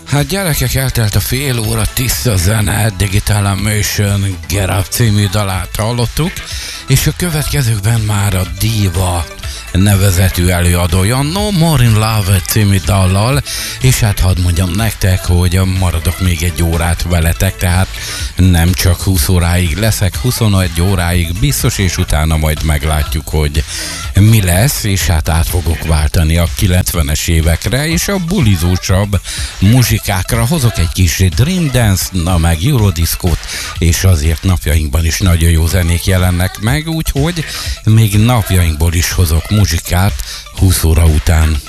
Hát gyerekek, eltelt a fél óra, tiszta zene, Digital Emotion, Get Up című dalát hallottuk, és a következőkben már a Diva nevezetű előadója No More in Love című dallal, és hát hadd mondjam nektek, hogy maradok még egy órát veletek, tehát nem csak 20 óráig leszek, 21 óráig biztos, és utána majd meglátjuk, hogy mi lesz, és hát át fogok váltani a 90-es évekre, és a bulizósabb muzsikákra hozok egy kis Dream Dance, na meg Eurodiscót, és azért napjainkban is nagyon jó zenék jelennek meg, úgyhogy még napjainkból is hozok muzsikát 20 óra után.